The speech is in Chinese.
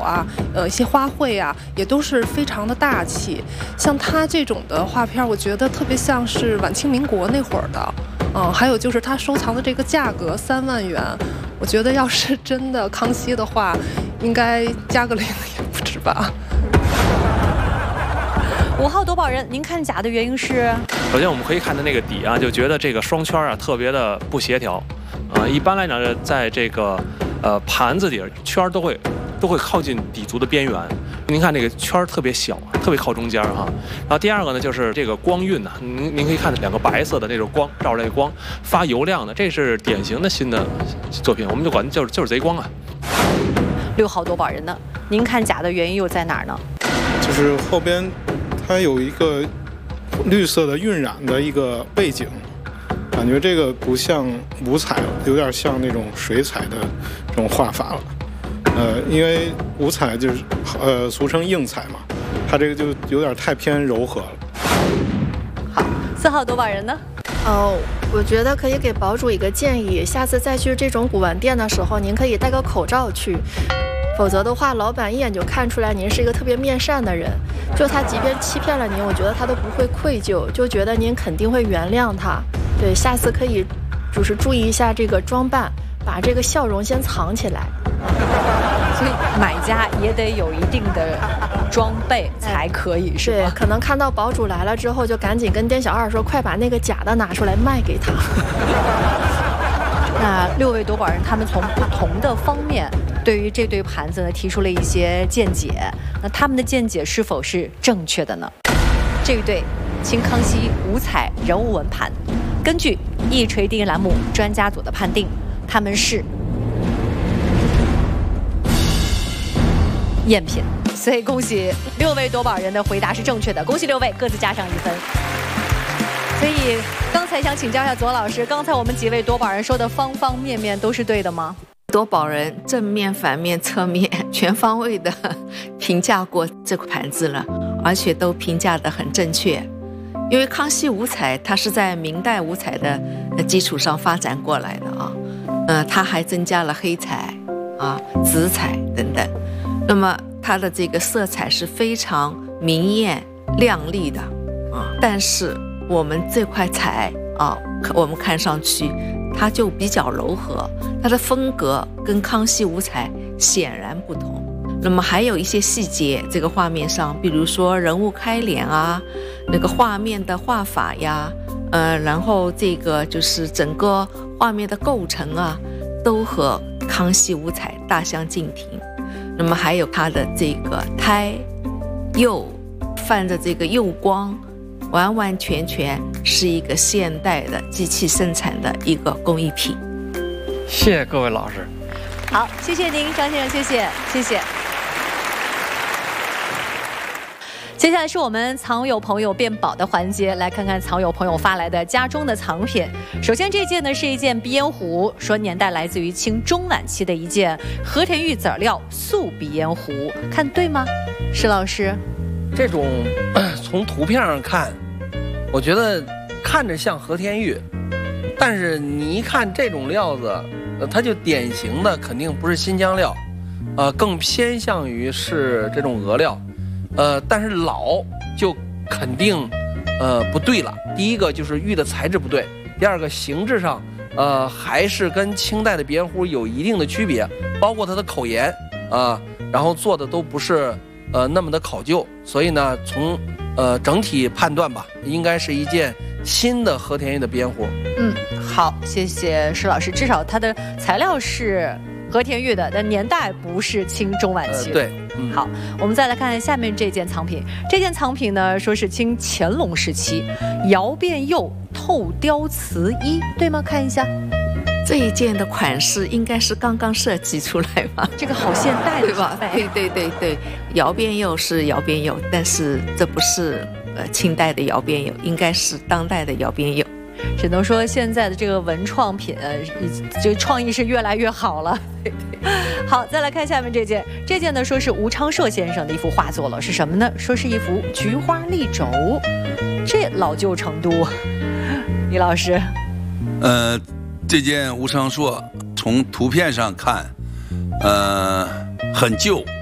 啊，一些花卉啊，也都是非常的大气。像他这种的画片，我觉得特别像是晚清民国那会儿的。还有就是他收藏的这个价格3万元，我觉得要是真的康熙的话，应该加个0也不止吧。 5号夺宝人，您看假的原因是？ 首先我们可以看到那个底啊，就觉得这个双圈啊特别的不协调，一般来讲在这个盘子底圈都会靠近底足的边缘。您看这个圈特别小，特别靠中间哈。然后第二个呢，就是这个光晕呢，您可以看2个白色的那种光照着这光发油亮的，这是典型的新的作品，我们就管就是贼光啊。 6号夺宝人呢？您看假的原因又在哪儿呢？ 就是后边它有一个绿色的晕染的一个背景，感觉这个不像五彩，有点像那种水彩的这种画法了。因为五彩就是俗称硬彩嘛，它这个就有点太偏柔和了。 好，4号夺宝人呢？ 我觉得可以给堡主一个建议，下次再去这种古玩店的时候，您可以戴个口罩去，否则的话，老板一眼就看出来您是一个特别面善的人。就他即便欺骗了您，我觉得他都不会愧疚，就觉得您肯定会原谅他。对，下次可以就是注意一下这个装扮，把这个笑容先藏起来。 所以买家也得有一定的装备才可以，是吧？ 对，可能看到堡主来了之后，就赶紧跟店小二说，快把那个假的拿出来卖给他。 那6位夺宝人他们从不同的方面对于这对盘子呢提出了一些见解，那他们的见解是否是正确的呢？这一对清康熙五彩人物纹盘，根据一锤定音栏目专家组的判定，他们是赝品，所以恭喜6位夺宝人的回答是正确的，恭喜6位各自加上1分。所以刚才想请教一下左老师，刚才我们几位夺宝人说的方方面面都是对的吗？ 夺宝人正面、反面、侧面全方位的评价过这个盘子了，而且都评价得很正确。因为康熙五彩它是在明代五彩的基础上发展过来的啊，它还增加了黑彩啊、紫彩等等。那么它的这个色彩是非常明艳亮丽的啊，但是我们这块彩啊，我们看上去它就比较柔和，它的风格跟康熙五彩显然不同。那么还有一些细节，这个画面上，比如说人物开脸啊，那个画面的画法呀，然后这个就是整个画面的构成啊，都和康熙五彩大相径庭。那么还有它的这个胎釉泛着这个釉光，完完全全是一个现代的机器生产的一个工艺品。 谢谢各位老师。 好，谢谢您，张先生，谢谢，谢谢。接下来是我们藏友朋友变宝的环节，来看看藏友朋友发来的家中的藏品。首先这件呢是一件鼻烟壶，说年代来自于清中晚期的一件和田玉籽料素鼻烟壶，看对吗？施老师， 这种从图片上看，我觉得看着像和田玉，但是你一看这种料子，它就典型的肯定不是新疆料，更偏向于是这种俄料。但是老就肯定不对了。第一个就是玉的材质不对，第二个形制上还是跟清代的鼻烟壶有一定的区别，包括它的口沿然后做的都不是那么的考究，所以呢从整体判断吧，应该是一件新的和田玉的鼻烟壶。 好，谢谢施老师，至少它的材料是和田玉的，但年代不是清中晚期。 对。 好，我们再来看下面这件藏品。这件藏品呢，说是清乾隆时期窑变釉透雕瓷衣，对吗？看一下， 这一件的款式应该是刚刚设计出来吧？ 这个好现代的， 对吧？对，窑变釉是窑变釉，但是这不是清代的窑变釉，应该是当代的窑变釉。 只能说现在的这个文创品，这个创意是越来越好了。好，再来看下面这件。这件呢，说是吴昌硕先生的一幅画作了，是什么呢？说是一幅菊花立轴，这老旧程度。李老师， 这件吴昌硕从图片上看，很旧，